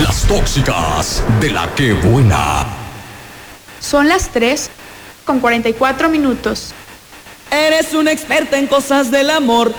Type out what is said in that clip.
Las tóxicas de la que buena. Son las 3:44. Eres una experta en cosas del amor.